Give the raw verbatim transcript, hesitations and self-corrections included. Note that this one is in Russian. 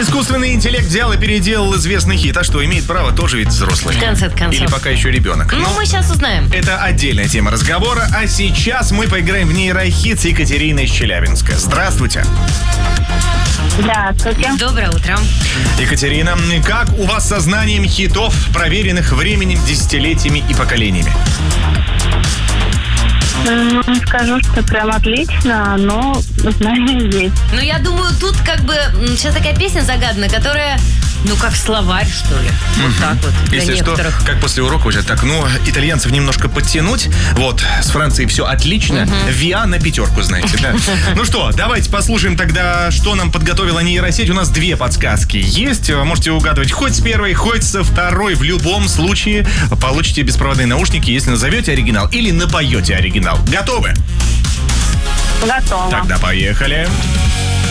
Искусственный интеллект взял и переделал известный хит. А что, имеет право, тоже ведь взрослый. В конце концов. Или пока еще ребенок. Ну, Но мы сейчас узнаем. это отдельная тема разговора. А сейчас мы поиграем в нейрохит с Екатериной из Челябинска. Здравствуйте. Здравствуйте. Доброе утро. Екатерина, как у вас со знанием хитов, проверенных временем, десятилетиями и поколениями? М, Скажу, что прям отлично, но знания есть. Ну, я думаю, тут как бы м, сейчас такая песня загаданная, которая, ну, как словарь, что ли. Вот так вот, для Если некоторых. что, как после урока уже так, ну, итальянцев немножко подтянуть. Вот, с Францией все отлично. Виа на пятерку, знаете, да? Ну что, давайте послушаем тогда, что нам подготовила нейросеть. У нас две подсказки есть. Вы можете угадывать хоть с первой, хоть со второй. В любом случае получите беспроводные наушники, если назовете оригинал или напоете оригинал. Готовы? Готово. Тогда поехали.